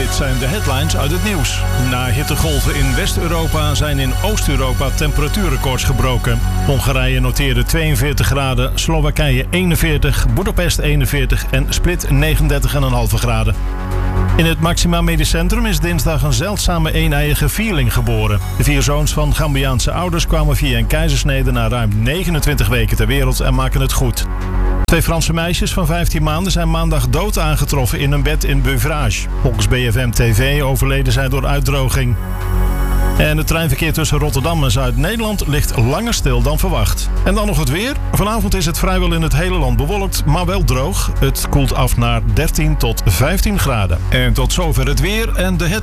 Dit zijn de headlines uit het nieuws. Na hittegolven in West-Europa zijn in Oost-Europa temperatuurrecords gebroken. Hongarije noteerde 42 graden, Slowakije 41, Boedapest 41 en Split 39,5 graden. In het Maxima Medisch Centrum is dinsdag een zeldzame eeneiige vierling geboren. De 4 zoons van Gambiaanse ouders kwamen via een keizersnede na ruim 29 weken ter wereld en maken het goed. 2 Franse meisjes van 15 maanden zijn maandag dood aangetroffen in een bed in Beuvrages. Volgens BFM TV overleden zij door uitdroging. En het treinverkeer tussen Rotterdam en Zuid-Nederland ligt langer stil dan verwacht. En dan nog het weer. Vanavond is het vrijwel in het hele land bewolkt, maar wel droog. Het koelt af naar 13 tot 15 graden. En tot zover het weer en de